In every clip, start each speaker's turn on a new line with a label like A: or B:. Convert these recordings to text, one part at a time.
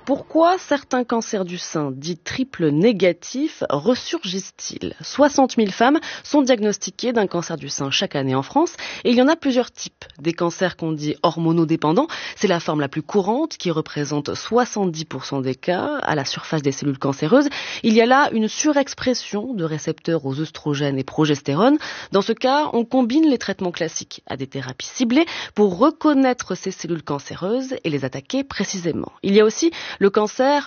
A: Pourquoi certains cancers du sein, dits triple négatifs, ressurgissent-ils ? 60 000 femmes sont diagnostiquées d'un cancer du sein chaque année en France et il y en a plusieurs types. Des cancers qu'on dit hormonodépendants, c'est la forme la plus courante qui représente 70% des cas à la surface des cellules cancéreuses. Il y a là une surexpression de récepteurs aux œstrogènes et progestérone. Dans ce cas, on combine les traitements classiques à des thérapies ciblées pour reconnaître ces cellules cancéreuses et les attaquer précisément. Il y a aussi le cancer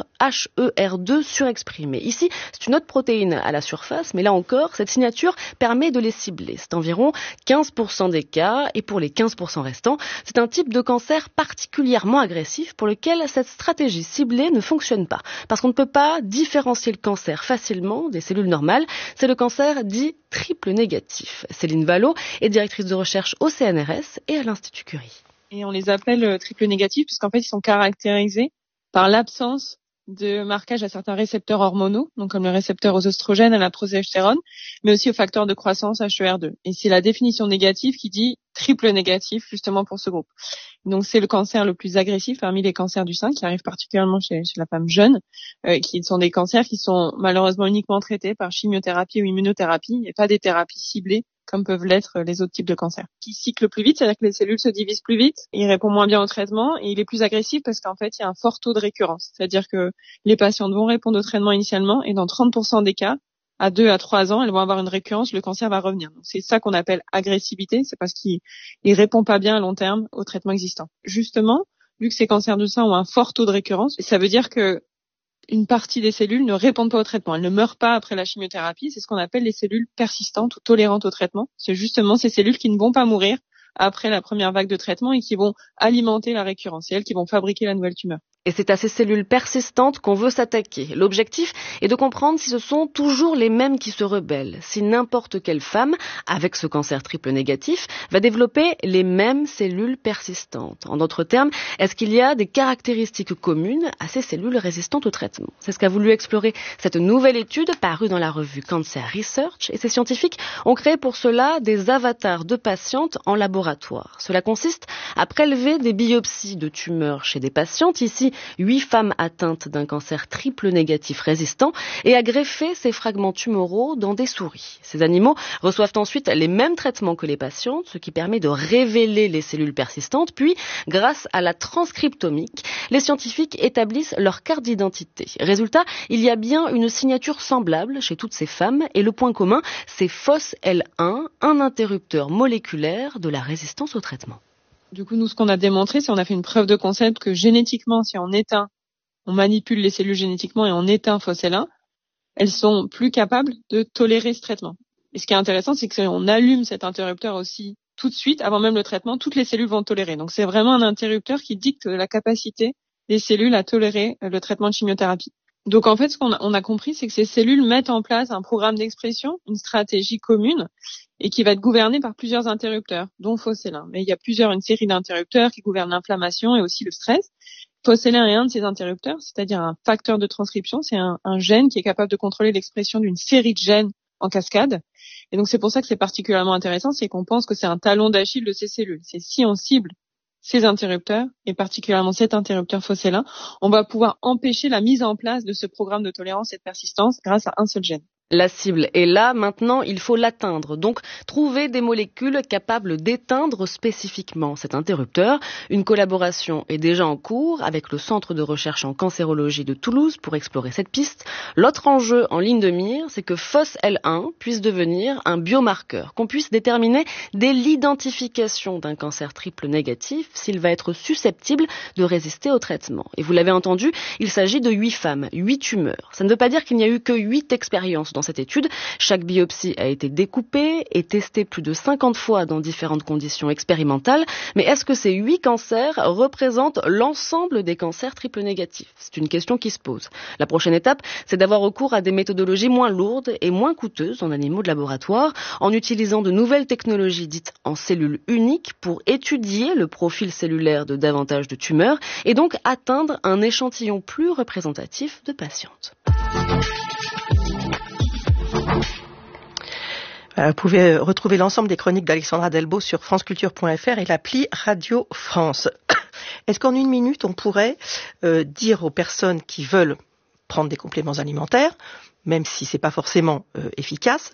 A: HER2 surexprimé. Ici, c'est une autre protéine à la surface, mais là encore, cette signature permet de les cibler. C'est environ 15% des cas, et pour les 15% restants, c'est un type de cancer particulièrement agressif pour lequel cette stratégie ciblée ne fonctionne pas. Parce qu'on ne peut pas différencier le cancer facilement des cellules normales. C'est le cancer dit triple négatif. Céline Vallot est directrice de recherche au CNRS et à l'Institut Curie.
B: Et on les appelle triple négatifs puisqu'en fait, ils sont caractérisés par l'absence de marquage à certains récepteurs hormonaux, donc comme le récepteur aux oestrogènes, à la progestérone, mais aussi aux facteurs de croissance HER2. Et c'est la définition négative qui dit triple négatif justement pour ce groupe. Donc c'est le cancer le plus agressif parmi les cancers du sein qui arrive particulièrement chez la femme jeune, qui sont des cancers qui sont malheureusement uniquement traités par chimiothérapie ou immunothérapie et pas des thérapies ciblées comme peuvent l'être les autres types de cancers. Qui cycle plus vite, c'est-à-dire que les cellules se divisent plus vite, il répond moins bien au traitement et il est plus agressif parce qu'en fait, il y a un fort taux de récurrence. C'est-à-dire que les patientes vont répondre au traitement initialement et dans 30% des cas, à 2 à 3 ans, elles vont avoir une récurrence, le cancer va revenir. Donc, c'est ça qu'on appelle agressivité, c'est parce qu'il répond pas bien à long terme au traitement existant. Justement, vu que ces cancers du sein ont un fort taux de récurrence, ça veut dire que une partie des cellules ne répondent pas au traitement. Elles ne meurent pas après la chimiothérapie. C'est ce qu'on appelle les cellules persistantes ou tolérantes au traitement. C'est justement ces cellules qui ne vont pas mourir après la première vague de traitement et qui vont alimenter la récurrence. C'est elles qui vont fabriquer la nouvelle tumeur.
A: Et c'est à ces cellules persistantes qu'on veut s'attaquer. L'objectif est de comprendre si ce sont toujours les mêmes qui se rebellent, si n'importe quelle femme, avec ce cancer triple négatif, va développer les mêmes cellules persistantes. En d'autres termes, est-ce qu'il y a des caractéristiques communes à ces cellules résistantes au traitement ? C'est ce qu'a voulu explorer cette nouvelle étude parue dans la revue Cancer Research. Et ces scientifiques ont créé pour cela des avatars de patientes en laboratoire. Cela consiste à prélever des biopsies de tumeurs chez des patientes, ici 8 femmes atteintes d'un cancer triple négatif résistant et à greffer ces fragments tumoraux dans des souris. Ces animaux reçoivent ensuite les mêmes traitements que les patientes, ce qui permet de révéler les cellules persistantes. Puis, grâce à la transcriptomique, les scientifiques établissent leur carte d'identité. Résultat, il y a bien une signature semblable chez toutes ces femmes et le point commun, c'est FOSL1, un interrupteur moléculaire de la résistance au traitement.
B: Du coup, nous, ce qu'on a démontré, c'est qu'on a fait une preuve de concept que génétiquement, si on manipule les cellules génétiquement et on éteint FOSL1, elles sont plus capables de tolérer ce traitement. Et ce qui est intéressant, c'est que si on allume cet interrupteur aussi tout de suite, avant même le traitement, toutes les cellules vont tolérer. Donc, c'est vraiment un interrupteur qui dicte la capacité des cellules à tolérer le traitement de chimiothérapie. Donc, en fait, ce qu'on a compris, c'est que ces cellules mettent en place un programme d'expression, une stratégie commune, et qui va être gouverné par plusieurs interrupteurs, dont FOSL1. Mais il y a une série d'interrupteurs qui gouvernent l'inflammation et aussi le stress. FOSL1 est un de ces interrupteurs, c'est-à-dire un facteur de transcription. C'est un gène qui est capable de contrôler l'expression d'une série de gènes en cascade. Et donc, c'est pour ça que c'est particulièrement intéressant, c'est qu'on pense que c'est un talon d'Achille de ces cellules. C'est si on cible ces interrupteurs, et particulièrement cet interrupteur FOSL1, on va pouvoir empêcher la mise en place de ce programme de tolérance et de persistance grâce à un seul gène.
A: La cible est là, maintenant il faut l'atteindre, donc trouver des molécules capables d'éteindre spécifiquement cet interrupteur. Une collaboration est déjà en cours avec le Centre de recherche en cancérologie de Toulouse pour explorer cette piste. L'autre enjeu en ligne de mire, c'est que FOSL1 puisse devenir un biomarqueur, qu'on puisse déterminer dès l'identification d'un cancer triple négatif s'il va être susceptible de résister au traitement. Et vous l'avez entendu, il s'agit de 8 femmes, 8 tumeurs. Ça ne veut pas dire qu'il n'y a eu que 8 expériences dans cette étude. Chaque biopsie a été découpée et testée plus de 50 fois dans différentes conditions expérimentales. Mais est-ce que ces 8 cancers représentent l'ensemble des cancers triple négatifs ? C'est une question qui se pose. La prochaine étape, c'est d'avoir recours à des méthodologies moins lourdes et moins coûteuses en animaux de laboratoire, en utilisant de nouvelles technologies dites en cellules uniques pour étudier le profil cellulaire de davantage de tumeurs et donc atteindre un échantillon plus représentatif de patientes.
C: Vous pouvez retrouver l'ensemble des chroniques d'Alexandra Delbo sur franceculture.fr et l'appli Radio France. Est-ce qu'en une minute, on pourrait dire aux personnes qui veulent prendre des compléments alimentaires, même si c'est pas forcément efficace,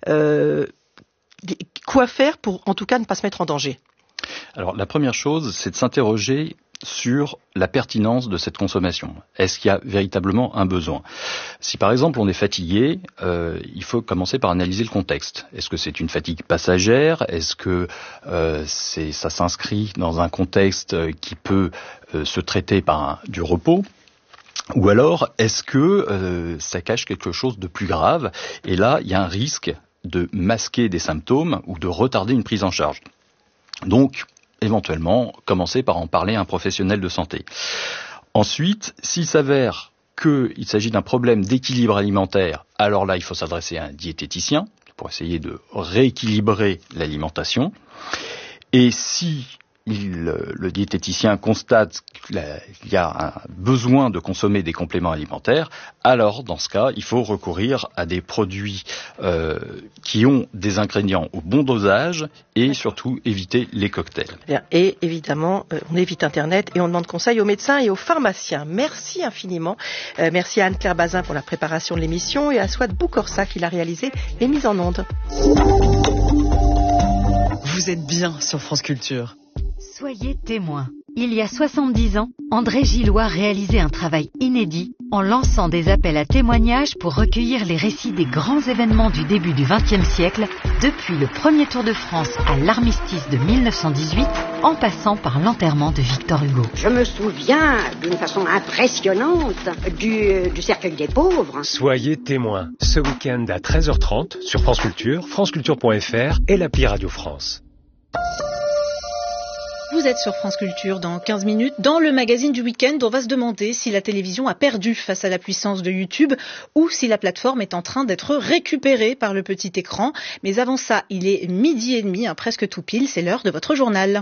C: quoi faire pour en tout cas ne pas se mettre en danger?
D: Alors la première chose, c'est de s'interroger sur la pertinence de cette consommation. Est-ce qu'il y a véritablement un besoin? Si par exemple on est fatigué, il faut commencer par analyser le contexte. Est-ce que c'est une fatigue passagère? Est-ce que ça s'inscrit dans un contexte qui peut se traiter par du repos? Ou alors, est-ce que ça cache quelque chose de plus grave? Et là, il y a un risque de masquer des symptômes ou de retarder une prise en charge. Donc, éventuellement, commencer par en parler à un professionnel de santé. Ensuite, s'il s'avère qu'il s'agit d'un problème d'équilibre alimentaire, alors là, il faut s'adresser à un diététicien pour essayer de rééquilibrer l'alimentation. Et si le diététicien constate qu'il y a un besoin de consommer des compléments alimentaires, alors dans ce cas, il faut recourir à des produits qui ont des ingrédients au bon dosage et surtout éviter les cocktails.
C: Bien. Et évidemment, on évite Internet et on demande conseil aux médecins et aux pharmaciens. Merci infiniment. Merci à Anne-Claire Bazin pour la préparation de l'émission et à Swat Boukorsa qui l'a réalisé et mise en onde.
E: Vous êtes bien sur France Culture.
F: Soyez témoins. Il y a 70 ans, André Gillois réalisait un travail inédit en lançant des appels à témoignages pour recueillir les récits des grands événements du début du XXe siècle, depuis le premier Tour de France à l'armistice de 1918, en passant par l'enterrement de Victor Hugo.
G: Je me souviens d'une façon impressionnante du cercueil des pauvres.
H: Soyez témoins. Ce week-end à 13h30 sur France Culture, franceculture.fr et l'appli Radio France.
I: Vous êtes sur France Culture dans 15 minutes. Dans le magazine du week-end, on va se demander si la télévision a perdu face à la puissance de YouTube ou si la plateforme est en train d'être récupérée par le petit écran. Mais avant ça, il est 12h30, presque tout pile, c'est l'heure de votre journal.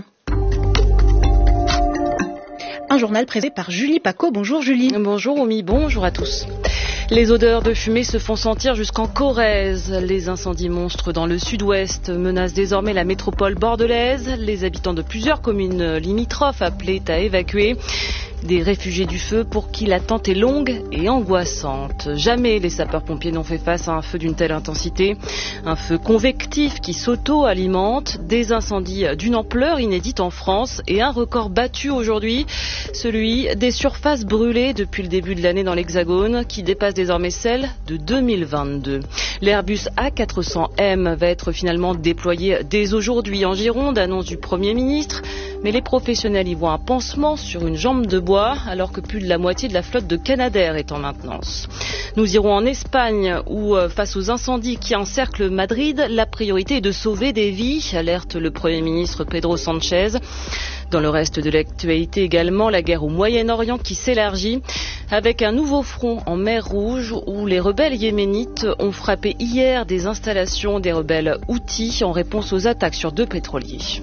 I: Un journal présenté par Julie Paco. Bonjour Julie.
A: Bonjour Oumi, bonjour à tous. Les odeurs de fumée se font sentir jusqu'en Corrèze. Les incendies monstres dans le sud-ouest menacent désormais la métropole bordelaise. Les habitants de plusieurs communes limitrophes appelés à évacuer. Des réfugiés du feu pour qui l'attente est longue et angoissante. Jamais les sapeurs-pompiers n'ont fait face à un feu d'une telle intensité. Un feu convectif qui s'auto-alimente, des incendies d'une ampleur inédite en France et un record battu aujourd'hui, celui des surfaces brûlées depuis le début de l'année dans l'Hexagone, qui dépasse désormais celle de 2022. L'Airbus A400M va être finalement déployé dès aujourd'hui en Gironde, annonce du Premier ministre. Mais les professionnels y voient un pansement sur une jambe de bois, alors que plus de la moitié de la flotte de Canadair est en maintenance. Nous irons en Espagne, où face aux incendies qui encerclent Madrid, la priorité est de sauver des vies, alerte le Premier ministre Pedro Sánchez. Dans le reste de l'actualité également, la guerre au Moyen-Orient qui s'élargit, avec un nouveau front en mer Rouge, où les rebelles yéménites ont frappé hier des installations des rebelles Houthis en réponse aux attaques sur 2 pétroliers.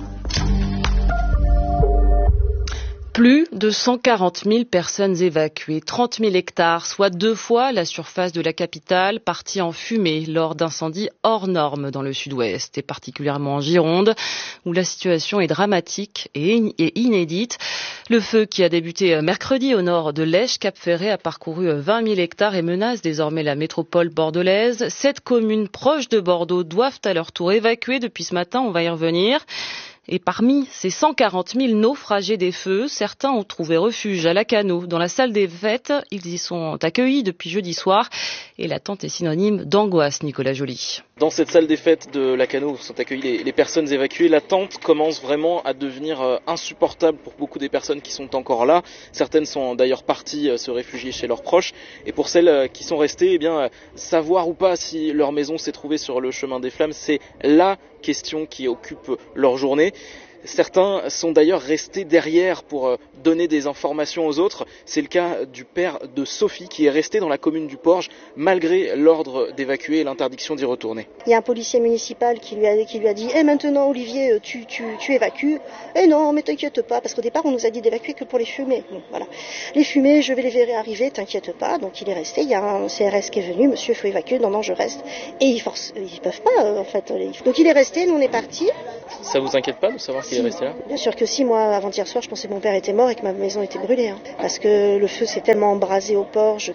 A: Plus de 140 000 personnes évacuées, 30 000 hectares, soit 2 fois la surface de la capitale, partie en fumée lors d'incendies hors normes dans le sud-ouest, et particulièrement en Gironde, où la situation est dramatique et inédite. Le feu qui a débuté mercredi au nord de Lèche, Cap-Ferré, a parcouru 20 000 hectares et menace désormais la métropole bordelaise. 7 communes proches de Bordeaux doivent à leur tour évacuer depuis ce matin, on va y revenir. Et parmi ces 140 000 naufragés des feux, certains ont trouvé refuge à Lacanau, dans la salle des fêtes. Ils y sont accueillis depuis jeudi soir. Et l'attente est synonyme d'angoisse, Nicolas Joly.
J: Dans cette salle des fêtes de Lacanau où sont accueillies les personnes évacuées, l'attente commence vraiment à devenir insupportable pour beaucoup des personnes qui sont encore là. Certaines sont d'ailleurs parties se réfugier chez leurs proches. Et pour celles qui sont restées, savoir ou pas si leur maison s'est trouvée sur le chemin des flammes, c'est la question qui occupe leur journée. Certains sont d'ailleurs restés derrière pour donner des informations aux autres. C'est le cas du père de Sophie qui est resté dans la commune du Porge malgré l'ordre d'évacuer et l'interdiction d'y retourner.
K: Il y a un policier municipal qui lui a dit maintenant Olivier tu évacues. Et non mais t'inquiète pas, parce qu'au départ on nous a dit d'évacuer que pour les fumées. Bon, voilà. Les fumées je vais les verrai arriver, t'inquiète pas. Donc il est resté, il y a un CRS qui est venu, monsieur il faut évacuer, non je reste. Et ils peuvent pas en fait. Donc il est resté, nous on est partis.
J: Ça vous inquiète pas de savoir qu'il est resté là?
K: Bien sûr que si, moi avant-hier soir je pensais que mon père était mort et que ma maison était brûlée. Parce que le feu s'est tellement embrasé au Porge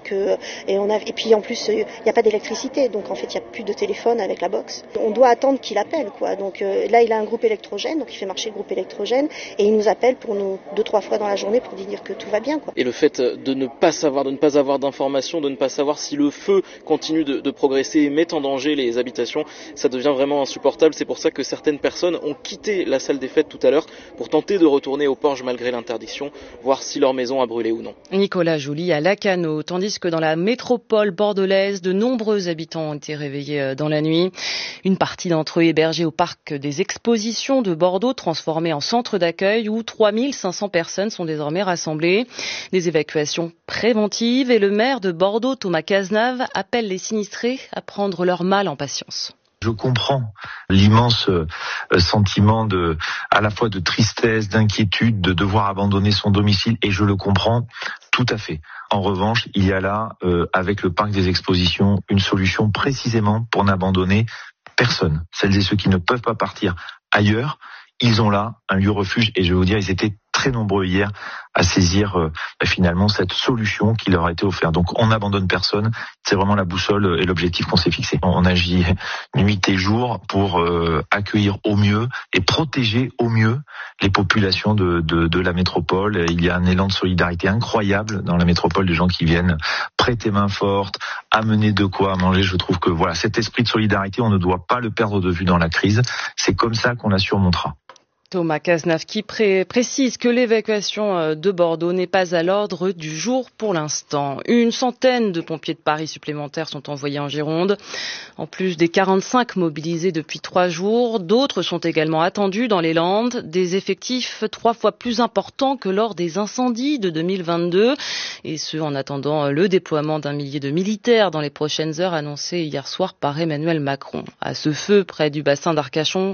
K: et puis en plus il n'y a pas d'électricité, donc en fait il n'y a plus de téléphone avec la box. On doit attendre qu'il appelle quoi. Donc là il a un groupe électrogène, donc il fait marcher le groupe électrogène et il nous appelle pour nous 2-3 fois dans la journée pour dire que tout va bien quoi.
J: Et le fait de ne pas savoir, de ne pas avoir d'informations, de ne pas savoir si le feu continue de progresser et met en danger les habitations, ça devient vraiment insupportable. C'est pour ça que certaines personnes ont quitté la salle des fêtes tout à l'heure pour tenter de retourner au Porge malgré l'interdiction, voir si leur maison a brûlé ou non.
A: Nicolas Joly à Lacanau, tandis que dans la métropole bordelaise, de nombreux habitants ont été réveillés dans la nuit. Une partie d'entre eux hébergés au parc des expositions de Bordeaux, transformé en centre d'accueil où 3500 personnes sont désormais rassemblées. Des évacuations préventives et le maire de Bordeaux, Thomas Cazenave, appelle les sinistrés à prendre leur mal en patience.
L: Je comprends l'immense sentiment à la fois de tristesse, d'inquiétude, de devoir abandonner son domicile, et je le comprends tout à fait. En revanche, il y a là, avec le parc des expositions, une solution précisément pour n'abandonner personne. Celles et ceux qui ne peuvent pas partir ailleurs, ils ont là un lieu refuge, et je vais vous dire, ils étaient très nombreux hier à saisir finalement cette solution qui leur a été offerte. Donc on n'abandonne personne, c'est vraiment la boussole et l'objectif qu'on s'est fixé. On agit nuit et jour pour accueillir au mieux et protéger au mieux les populations de la métropole. Il y a un élan de solidarité incroyable dans la métropole, des gens qui viennent prêter main forte, amener de quoi à manger. Je trouve que voilà, cet esprit de solidarité, on ne doit pas le perdre de vue dans la crise. C'est comme ça qu'on la surmontera.
A: Thomas Cazenave qui précise que l'évacuation de Bordeaux n'est pas à l'ordre du jour pour l'instant. Une centaine de pompiers de Paris supplémentaires sont envoyés en Gironde. En plus des 45 mobilisés depuis 3 jours, d'autres sont également attendus dans les Landes. Des effectifs 3 fois plus importants que lors des incendies de 2022. Et ce, en attendant le déploiement d'un millier de militaires dans les prochaines heures, annoncé hier soir par Emmanuel Macron. À ce feu, près du bassin d'Arcachon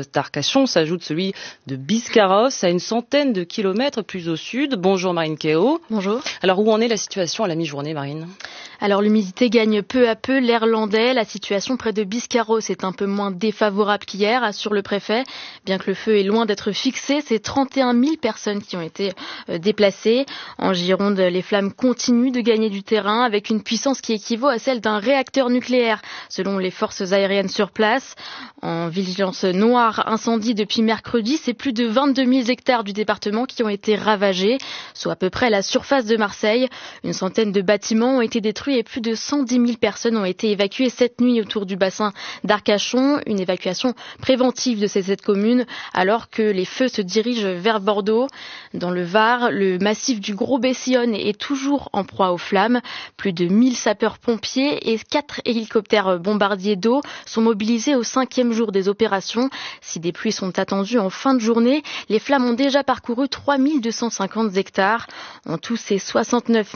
A: s'ajoute celui de Biscarrosse, à une centaine de kilomètres plus au sud. Bonjour Marine Kéo.
M: Bonjour.
A: Alors où en est la situation à la mi-journée, Marine ?
M: Alors l'humidité gagne peu à peu l'air landais. La situation près de Biscarrosse est un peu moins défavorable qu'hier, assure le préfet. Bien que le feu est loin d'être fixé, c'est 31 000 personnes qui ont été déplacées. En Gironde, les flammes continuent de gagner du terrain avec une puissance qui équivaut à celle d'un réacteur nucléaire, selon les forces aériennes sur place. En vigilance noire incendie depuis mercredi, c'est plus de 22 000 hectares du département qui ont été ravagés, soit à peu près la surface de Marseille. Une centaine de bâtiments ont été détruits et plus de 110 000 personnes ont été évacuées cette nuit autour du bassin d'Arcachon. Une évacuation préventive de ces 7 communes alors que les feux se dirigent vers Bordeaux. Dans le Var, le massif du Gros-Bessillon est toujours en proie aux flammes. Plus de 1000 sapeurs-pompiers et 4 hélicoptères bombardiers d'eau sont mobilisés au 5e jour des opérations. Si des pluies sont attendues en fin de journée, les flammes ont déjà parcouru 3250 hectares. En tout, c'est 69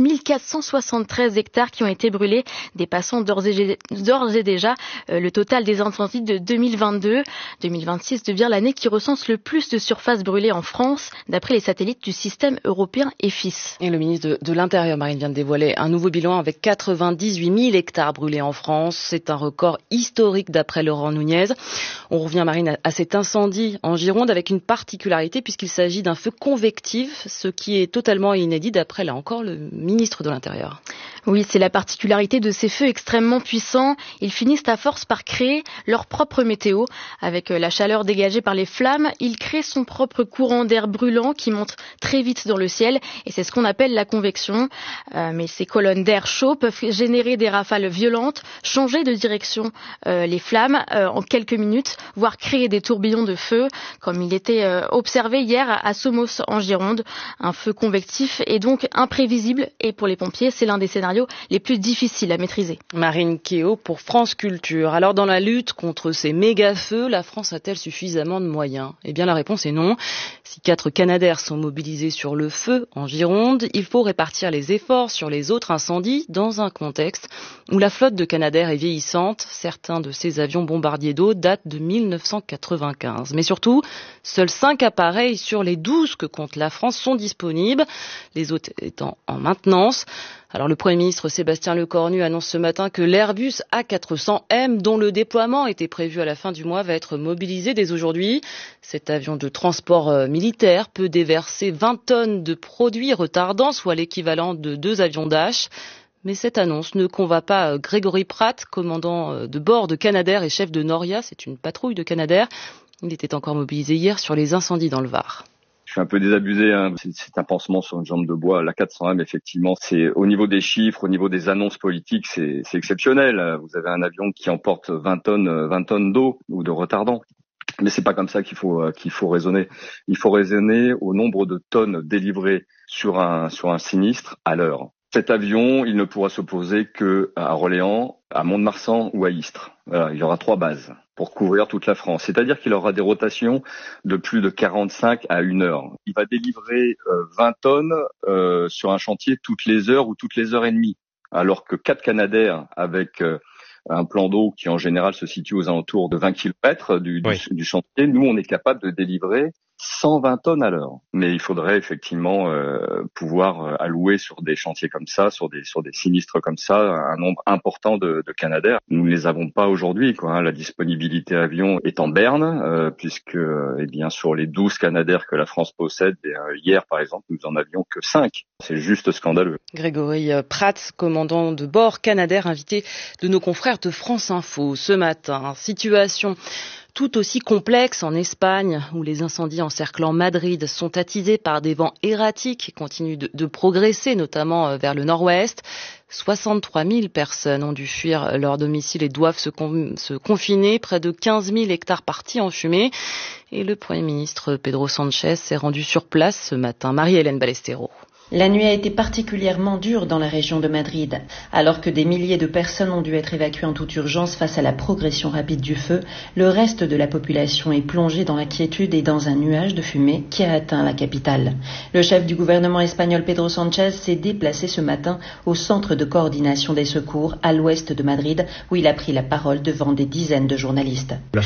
M: 473 hectares qui ont été brûlés, dépassant d'ores et déjà le total des incendies de 2022. 2026 devient l'année qui recense le plus de surface brûlée en France, d'après les satellites du système européen EFIS.
A: Et le ministre de l'Intérieur, Marine, vient de dévoiler un nouveau bilan avec 98 000 hectares brûlés en France. C'est un record historique d'après Laurent Nunez. On revient, Marine, à cet incendie en Gironde avec une particularité puisqu'il s'agit d'un feu convectif, ce qui est totalement inédit d'après, là encore, le ministre de l'Intérieur.
M: Oui, c'est la particularité de ces feux extrêmement puissants. Ils finissent à force par créer leur propre météo. Avec la chaleur dégagée par les flammes, ils créent son propre courant d'air brûlant qui monte très vite dans le ciel. Et c'est ce qu'on appelle la convection. Mais ces colonnes d'air chaud peuvent générer des rafales violentes, changer de direction les flammes en quelques minutes, voire créer des tourbillons de feu, comme il était observé hier à Somos en Gironde. Un feu convectif est donc imprévisible et pour les pompiers, c'est l'un des scénarios scénarios les plus difficiles à maîtriser.
A: Marine Kéo pour France Culture. Alors dans la lutte contre ces méga-feux, la France a-t-elle suffisamment de moyens ? Eh bien la réponse est non. Si 4 Canadair sont mobilisés sur le feu en Gironde, il faut répartir les efforts sur les autres incendies dans un contexte où la flotte de Canadair est vieillissante. Certains de ces avions bombardiers d'eau datent de 1995. Mais surtout, seuls 5 appareils sur les 12 que compte la France sont disponibles, les autres étant en maintenance. Alors le Premier ministre Sébastien Lecornu annonce ce matin que l'Airbus A400M, dont le déploiement était prévu à la fin du mois, va être mobilisé dès aujourd'hui. Cet avion de transport militaire peut déverser 20 tonnes de produits retardants, soit l'équivalent de 2 avions Dash. Mais cette annonce ne convainc pas Grégory Pratt, commandant de bord de Canadair et chef de Noria, c'est une patrouille de Canadair. Il était encore mobilisé hier sur les incendies dans le Var.
N: Je suis un peu désabusé, hein. C'est un pansement sur une jambe de bois. La 400M, effectivement, c'est au niveau des chiffres, au niveau des annonces politiques, c'est exceptionnel. Vous avez un avion qui emporte 20 tonnes d'eau ou de retardant. Mais c'est pas comme ça qu'il faut raisonner. Il faut raisonner au nombre de tonnes délivrées sur un sinistre à l'heure. Cet avion, il ne pourra s'opposer que à Orléans, à Mont-de-Marsan ou à Istres. Voilà, il y aura 3 bases pour couvrir toute la France. C'est-à-dire qu'il aura des rotations de plus de 45 à 1 heure. Il va délivrer 20 tonnes sur un chantier toutes les heures ou toutes les heures et demie. Alors que 4 Canadair avec un plan d'eau qui en général se situe aux alentours de 20 km du chantier, nous on est capable de délivrer 120 tonnes à l'heure. Mais il faudrait effectivement pouvoir allouer sur des chantiers comme ça, sur des sinistres comme ça, un nombre important de Canadair. Nous ne les avons pas aujourd'hui, quoi. La disponibilité avion est en berne, puisque sur les 12 Canadair que la France possède, hier par exemple, nous en avions que 5. C'est juste scandaleux.
A: Grégory Pratt, commandant de bord Canadair, invité de nos confrères de France Info ce matin. Situation tout aussi complexe en Espagne, où les incendies encerclant Madrid sont attisés par des vents erratiques qui continuent de progresser, notamment vers le nord-ouest. 63 000 personnes ont dû fuir leur domicile et doivent se confiner. Près de 15 000 hectares partis en fumée. Et le Premier ministre Pedro Sánchez s'est rendu sur place ce matin. Marie-Hélène Ballesteros.
O: La nuit a été particulièrement dure dans la région de Madrid. Alors que des milliers de personnes ont dû être évacuées en toute urgence face à la progression rapide du feu, le reste de la population est plongé dans l'inquiétude et dans un nuage de fumée qui a atteint la capitale. Le chef du gouvernement espagnol Pedro Sánchez s'est déplacé ce matin au centre de coordination des secours à l'ouest de Madrid, où il a pris la parole devant des dizaines de journalistes.
P: La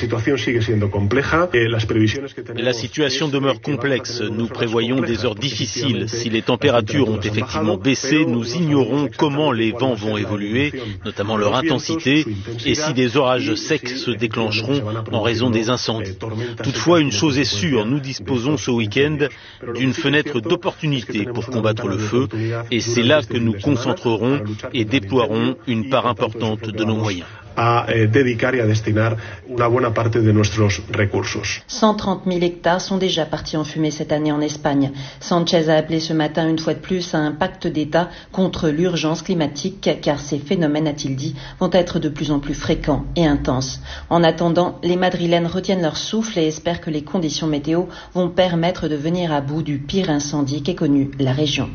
P: situation demeure complexe. Nous prévoyons des heures difficiles. Si les températures ont effectivement baissé, nous ignorons comment les vents vont évoluer, notamment leur intensité, et si des orages secs se déclencheront en raison des incendies. Toutefois, une chose est sûre, nous disposons ce week-end d'une fenêtre d'opportunité pour combattre le feu, et c'est là que nous concentrerons et déploierons une part importante de nos moyens.
O: a dedicar y a destinar una buena parte de nuestros recursos. 130 000 hectares sont déjà partis en fumée cette année en Espagne. Sánchez a appelé ce matin une fois de plus à un pacte d'État contre l'urgence climatique, car ces phénomènes, a-t-il dit, vont être de plus en plus fréquents et intenses. En attendant, les Madrilènes retiennent leur souffle et espèrent que les conditions météo vont permettre de venir à bout du pire incendie qu'ait connu la région.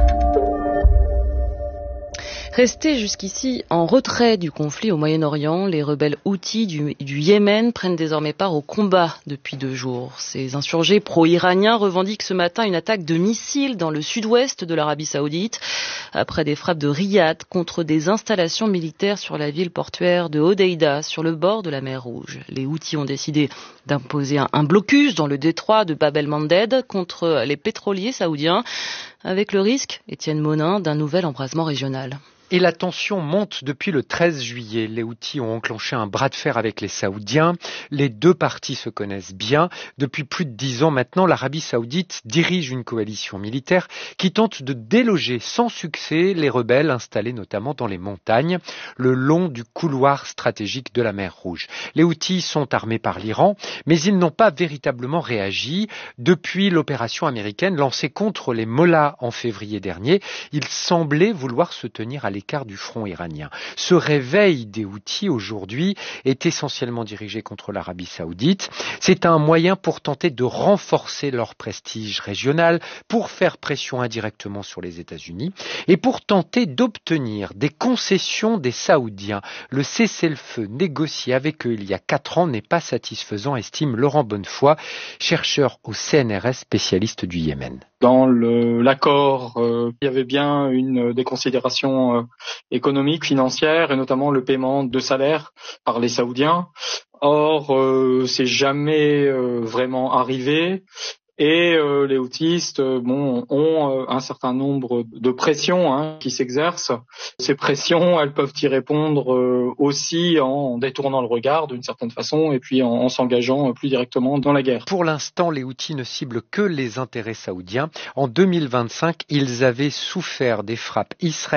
A: Restés jusqu'ici en retrait du conflit au Moyen-Orient, les rebelles houthis du Yémen prennent désormais part au combat depuis 2 jours. Ces insurgés pro-iraniens revendiquent ce matin une attaque de missiles dans le sud-ouest de l'Arabie Saoudite, après des frappes de Riyad contre des installations militaires sur la ville portuaire de Hodeïda, sur le bord de la mer Rouge. Les houthis ont décidé d'imposer un blocus dans le détroit de Bab el-Mandeb contre les pétroliers saoudiens, avec le risque, Étienne Monin, d'un nouvel embrasement régional.
Q: Et la tension monte depuis le 13 juillet. Les Houthis ont enclenché un bras de fer avec les Saoudiens. Les 2 parties se connaissent bien. Depuis plus de 10 ans maintenant, l'Arabie Saoudite dirige une coalition militaire qui tente de déloger sans succès les rebelles installés notamment dans les montagnes, le long du couloir stratégique de la mer Rouge. Les Houthis sont armés par l'Iran, mais ils n'ont pas véritablement réagi depuis l'opération américaine lancée contre les mollahs déjà en février dernier, ils semblaient vouloir se tenir à l'écart du front iranien. Ce réveil des Houthis aujourd'hui est essentiellement dirigé contre l'Arabie saoudite. C'est un moyen pour tenter de renforcer leur prestige régional, pour faire pression indirectement sur les États-Unis et pour tenter d'obtenir des concessions des Saoudiens. Le cessez-le-feu négocié avec eux il y a 4 ans n'est pas satisfaisant, estime Laurent Bonnefoy, chercheur au CNRS, spécialiste du Yémen.
R: Dans l'accord, il y avait bien des considérations économiques, financières, et notamment le paiement de salaires par les Saoudiens. Or, c'est jamais vraiment arrivé. Et les Houthis ont un certain nombre de pressions qui s'exercent. Ces pressions, elles peuvent y répondre aussi en détournant le regard d'une certaine façon et puis en s'engageant plus directement dans la guerre.
Q: Pour l'instant, les Houthis ne ciblent que les intérêts saoudiens. En 2025, ils avaient souffert des frappes israéliennes